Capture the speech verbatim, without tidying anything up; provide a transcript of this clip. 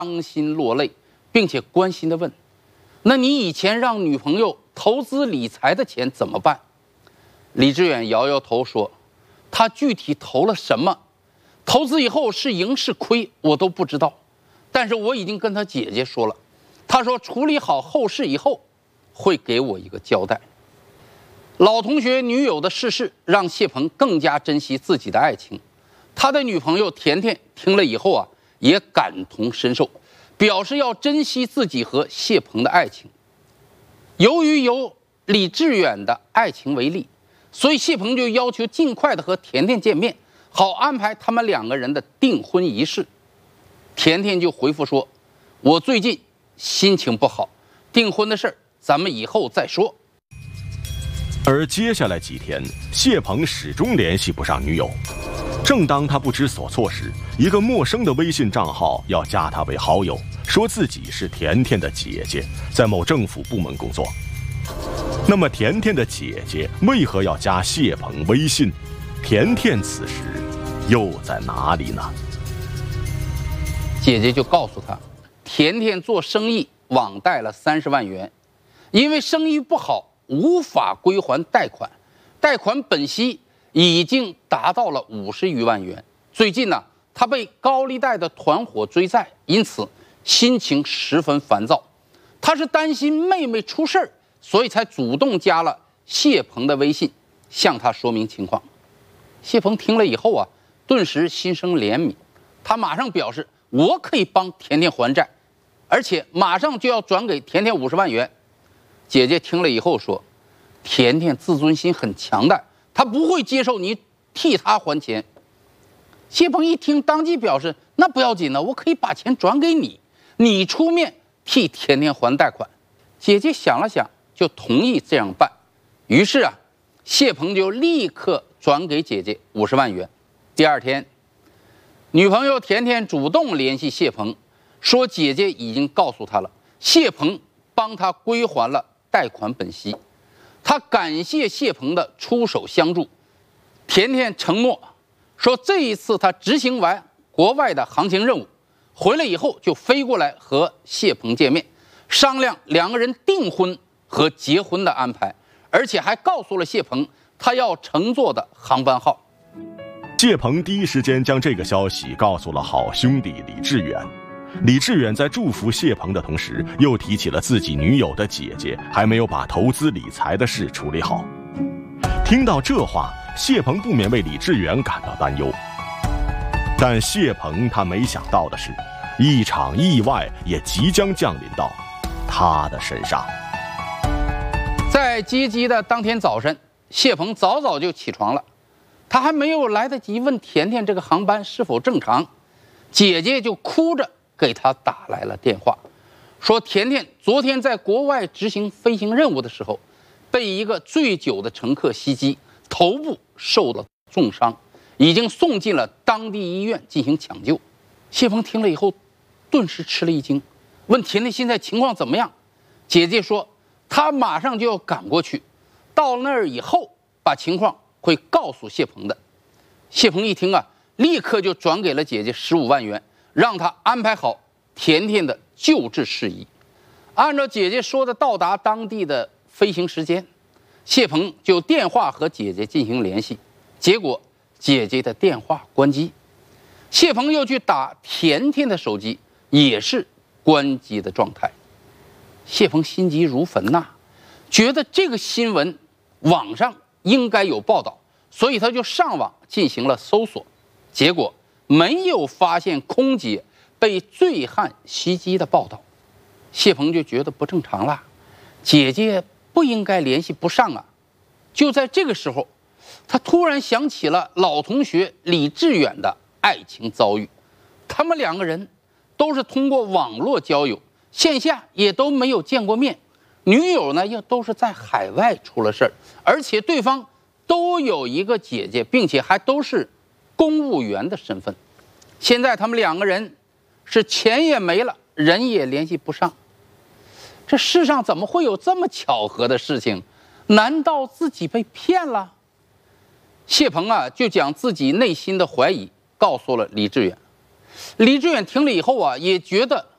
伤心落泪，并且关心地问：“那你以前让女朋友投资理财的钱怎么办？”李志远摇摇头说：“他具体投了什么，投资以后是赢是亏，我都不知道。但是我已经跟他姐姐说了，他说处理好后事以后，会给我一个交代。”老同学女友的逝世让谢鹏更加珍惜自己的爱情。他的女朋友甜甜听了以后啊，也感同身受，表示要珍惜自己和谢鹏的爱情。由于有李志远的爱情为例，所以谢鹏就要求尽快的和甜甜见面，好安排他们两个人的订婚仪式。甜甜就回复说：“我最近心情不好，订婚的事儿咱们以后再说。” 而接下来几天，谢鹏始终联系不上女友。正当他不知所措时，一个陌生的微信账号要加他为好友，说自己是甜甜的姐姐，在某政府部门工作。那么甜甜的姐姐为何要加谢鹏微信？甜甜此时又在哪里呢？ 姐姐就告诉他，甜甜做生意网贷了三十万元，因为生意不好，无法归还贷款，贷款本息已经达到了五十余万元。最近呢，他被高利贷的团伙追债，因此心情十分烦躁。他是担心妹妹出事儿，所以才主动加了谢鹏的微信，向他说明情况。谢鹏听了以后啊，顿时心生怜悯，他马上表示：“我可以帮甜甜还债，而且马上就要转给甜甜五十万元。”姐姐听了以后说：“甜甜自尊心很强的，她不会接受你替她还钱。”谢鹏一听，当即表示：“那不要紧了，我可以把钱转给你，你出面替甜甜还贷款。”姐姐想了想，就同意这样办。于是啊，谢鹏就立刻转给姐姐五十万元。第二天，女朋友甜甜主动联系谢鹏，说姐姐已经告诉她了，谢鹏帮她归还了贷款本息。她感谢谢鹏的出手相助。甜甜承诺说，这一次她执行完国外的航行任务，回来以后就飞过来和谢鹏见面，商量两个人订婚和结婚的安排，而且还告诉了谢鹏他要乘坐的航班号。 谢鹏第一时间将这个消息告诉了好兄弟李志远。李志远在祝福谢鹏的同时，又提起了自己女友的姐姐还没有把投资理财的事处理好。听到这话，谢鹏不免为李志远感到担忧。但谢鹏他没想到的是，一场意外也即将降临到他的身上。 在接机的当天早晨，谢鹏早早就起床了，他还没有来得及问甜甜这个航班是否正常，姐姐就哭着给他打来了电话，说甜甜昨天在国外执行飞行任务的时候，被一个醉酒的乘客袭击，头部受了重伤，已经送进了当地医院进行抢救。谢鹏听了以后，顿时吃了一惊，问甜甜现在情况怎么样。姐姐说，她马上就要赶过去，到那儿以后把情况会告诉谢鹏的。谢鹏一听啊，立刻就转给了姐姐十五万元，让她安排好甜甜的救治事宜。按照姐姐说的到达当地的飞行时间，谢鹏就电话和姐姐进行联系，结果姐姐的电话关机。谢鹏又去打甜甜的手机，也是关机的状态。谢鹏心急如焚呐、啊，觉得这个新闻网上应该有报道，所以他就上网进行了搜索，结果没有发现空姐被醉汉袭击的报道。谢鹏就觉得不正常了，姐姐不应该联系不上啊。就在这个时候，他突然想起了老同学李志远的爱情遭遇。他们两个人都是通过网络交友，线下也都没有见过面，女友呢又都是在海外出了事儿，而且对方都有一个姐姐，并且还都是公务员的身份。现在他们两个人是钱也没了，人也联系不上。这世上怎么会有这么巧合的事情？难道自己被骗了？谢鹏啊，就将自己内心的怀疑告诉了李志远。李志远听了以后啊，也觉得